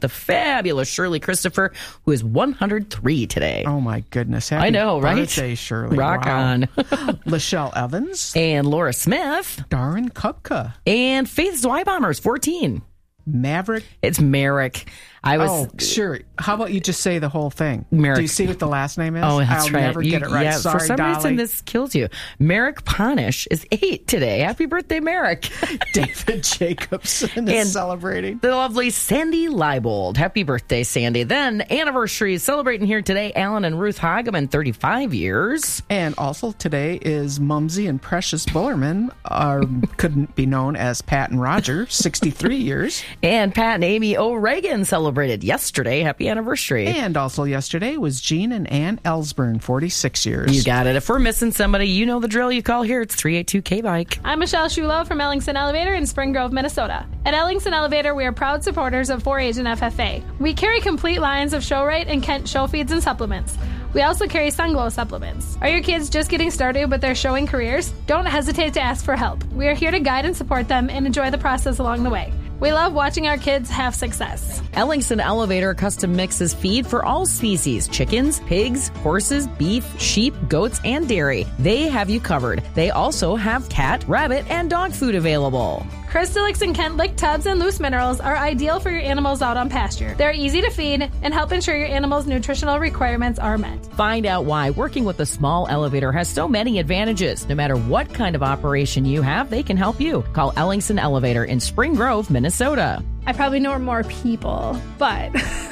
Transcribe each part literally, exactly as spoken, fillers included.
the fabulous Shirley Christopher, who is one hundred three today. Oh, my goodness. Happy I know, right? birthday, Shirley. Rock wow. on. Lachelle Evans. And Laura Smith. Darren Kupka. And Faith Zweibombers, fourteen. Maverick. It's Merrick. I was. Oh, sure. How about you just say the whole thing? Merrick. Do you see what the last name is? Oh, that's I'll right. never You- get it right. Yeah, Sorry, for some Dolly. reason, this kills you. Merrick Ponish is eight today. Happy birthday, Merrick. David Jacobson is And celebrating. The lovely Sandy Leibold. Happy birthday, Sandy. Then anniversaries celebrating here today. Alan and Ruth Hageman, thirty-five years. And also today is Mumsy and Precious Bullerman, are couldn't be known as Pat and Roger, sixty-three years. And Pat and Amy O'Regan celebrated yesterday. Happy anniversary. And also yesterday was Jean and Ann Ellsburn, forty-six years. You got it. If we're missing somebody, you know the drill. You call here. It's three eight two K Bike. I'm Michelle Shulo from Ellingson Elevator in Spring Grove, Minnesota. At Ellingson Elevator, we are proud supporters of four H and F F A. We carry complete lines of Show-Rite and Kent show feeds and supplements. We also carry Sunglow supplements. Are your kids just getting started with their showing careers? Don't hesitate to ask for help. We are here to guide and support them and enjoy the process along the way. We love watching our kids have success. Ellingson Elevator custom mixes feed for all species: chickens, pigs, horses, beef, sheep, goats, and dairy. They have you covered. They also have cat, rabbit, and dog food available. Crystalix and Kent Lick tubs and loose minerals are ideal for your animals out on pasture. They're easy to feed and help ensure your animal's nutritional requirements are met. Find out why working with a small elevator has so many advantages. No matter what kind of operation you have, they can help you. Call Ellingson Elevator in Spring Grove, Minnesota. I probably know more people, but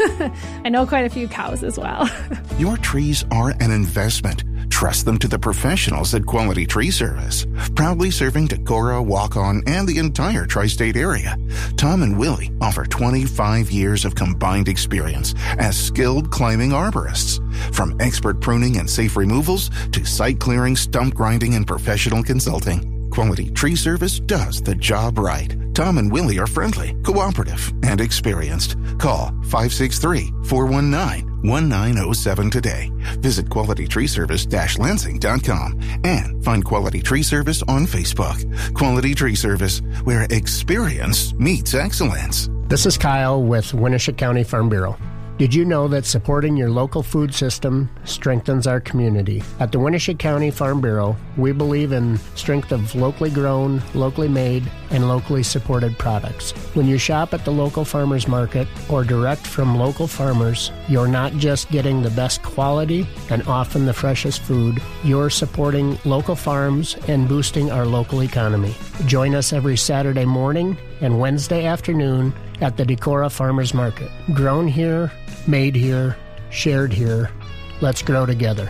I know quite a few cows as well. Your trees are an investment. Trust them to the professionals at Quality Tree Service. Proudly serving Decorah, Waukon, and the entire tri-state area. Tom and Willie offer twenty-five years of combined experience as skilled climbing arborists. From expert pruning and safe removals to site clearing, stump grinding, and professional consulting, Quality Tree Service does the job right. Tom and Willie are friendly, cooperative, and experienced. Call five six three, four one nine, one nine zero seven today. Visit quality tree service dash lansing dot com and find Quality Tree Service on Facebook. Quality Tree Service, where experience meets excellence. This is Kyle with Winneshiek County Farm Bureau. Did you know that supporting your local food system strengthens our community? At the Winneshiek County Farm Bureau, we believe in strength of locally grown, locally made, and locally supported products. When you shop at the local farmers market or direct from local farmers, you're not just getting the best quality and often the freshest food, you're supporting local farms and boosting our local economy. Join us every Saturday morning and Wednesday afternoon at the Decorah Farmers Market. Grown here, made here, shared here. Let's grow together.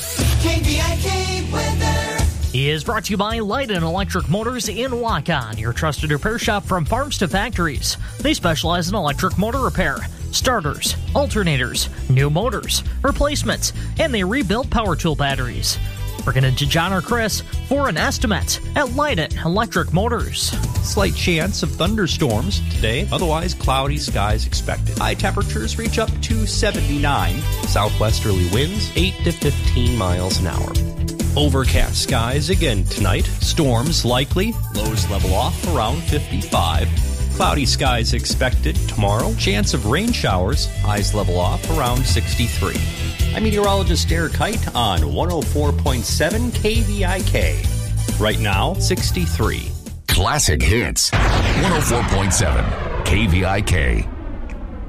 K V I K weather is brought to you by Light and Electric Motors in Waukon, your trusted repair shop from farms to factories. They specialize in electric motor repair, starters, alternators, new motors, replacements, and they rebuild power tool batteries. Bring it to John or Chris for an estimate at Light It Electric Motors. Slight chance of thunderstorms today, otherwise cloudy skies expected. High temperatures reach up to seventy-nine. Southwesterly winds eight to fifteen miles an hour. Overcast skies again tonight. Storms likely. Lows level off around fifty-five. Cloudy skies expected tomorrow. Chance of rain showers. Highs level off around sixty-three. I'm meteorologist Derek Height on one oh four point seven K V I K. Right now, sixty-three. Classic Hits, one oh four point seven K V I K.